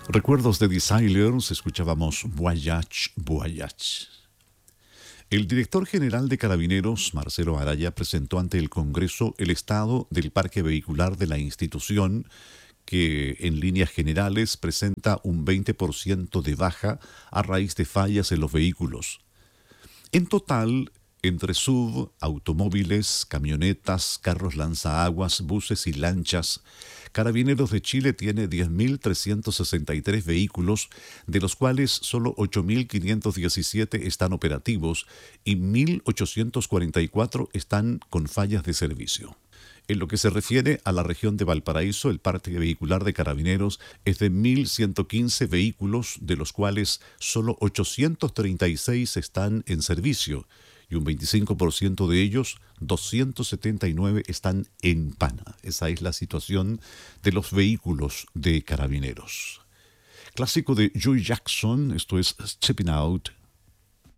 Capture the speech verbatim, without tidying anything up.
Recuerdos de Designers, escuchábamos Voyage, Voyage. El director general de Carabineros, Marcelo Araya, presentó ante el Congreso el estado del parque vehicular de la institución, que en líneas generales presenta un veinte por ciento de baja a raíz de fallas en los vehículos. En total, entre S U V, automóviles, camionetas, carros lanzaaguas, buses y lanchas, Carabineros de Chile tiene diez mil trescientos sesenta y tres vehículos, de los cuales solo ocho mil quinientos diecisiete están operativos y mil ochocientos cuarenta y cuatro están con fallas de servicio. En lo que se refiere a la región de Valparaíso, el parque vehicular de Carabineros es de mil ciento quince vehículos, de los cuales solo ochocientos treinta y seis están en servicio, y un veinticinco por ciento de ellos, doscientos setenta y nueve, están en pana. Esa es la situación de los vehículos de Carabineros. Clásico de Joey Jackson, esto es Stepping Out.